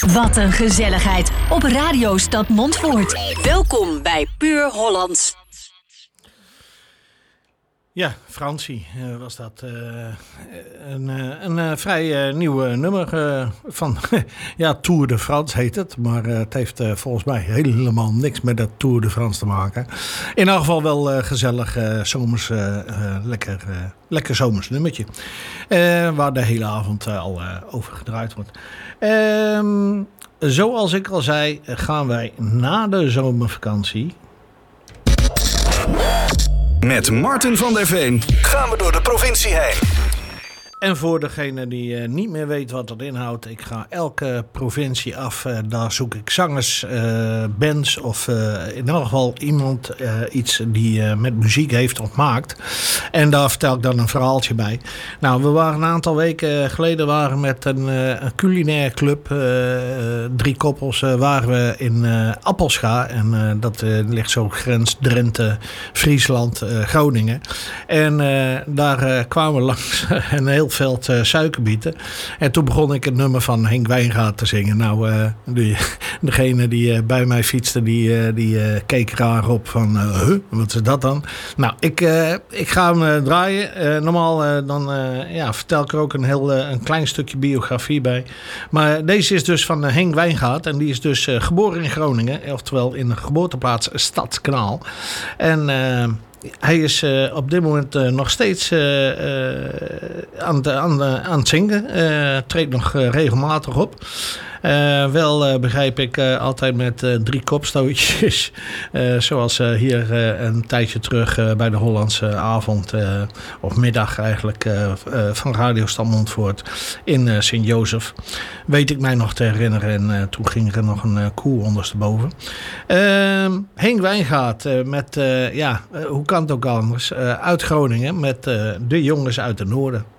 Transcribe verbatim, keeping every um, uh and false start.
Wat een gezelligheid op Radio Stad Montfoort. Welkom bij Puur Hollands. Ja, Fransie uh, was dat. Uh, een uh, een uh, vrij uh, nieuw nummer uh, van ja, Tour de France heet het. Maar uh, het heeft uh, volgens mij helemaal niks met dat Tour de France te maken. In elk geval wel uh, gezellig uh, zomers, uh, uh, lekker, uh, lekker zomers nummertje. Uh, waar de hele avond uh, al uh, over gedraaid wordt. Uh, zoals ik al zei, gaan wij na de zomervakantie... Met Martin van der Veen gaan we door de provincie heen. En voor degene die uh, niet meer weet wat dat inhoudt, ik ga elke provincie af. Uh, daar zoek ik zangers, uh, bands of uh, in elk geval iemand uh, iets die uh, met muziek heeft of maakt. En daar vertel ik dan een verhaaltje bij. Nou, we waren een aantal weken geleden waren met een, uh, een culinair club. Uh, drie koppels uh, waren we in uh, Appelscha. En uh, dat uh, ligt zo grens Drenthe, Friesland, uh, Groningen. En uh, daar uh, kwamen we langs een heel veld uh, suikerbieten. En toen begon ik het nummer van Henk Wijngaard te zingen. Nou, uh, die, degene die uh, bij mij fietste, die, uh, die uh, keek raar op van, uh, huh, wat is dat dan? Nou, ik, uh, ik ga hem uh, draaien. Uh, normaal uh, dan uh, ja, vertel ik er ook een, heel, uh, een klein stukje biografie bij. Maar deze is dus van uh, Henk Wijngaard. En die is dus uh, geboren in Groningen. Oftewel in de geboorteplaats Stadskanaal. En... Uh, Hij is uh, op dit moment uh, nog steeds uh, uh, aan, de, aan, de, aan het zingen. Uh, treedt nog uh, regelmatig op. Uh, wel uh, begrijp ik uh, altijd met uh, drie kopstootjes. Uh, zoals uh, hier uh, een tijdje terug uh, bij de Hollandse avond. Uh, of middag eigenlijk. Uh, uh, van Radio Stad Montfoort in uh, Sint-Jozef. Weet ik mij nog te herinneren. En uh, toen ging er nog een uh, koe ondersteboven. Uh, Henk Wijngaard uh, met, uh, ja, uh, hoe kan het ook anders? Uh, uit Groningen met uh, de jongens uit het noorden.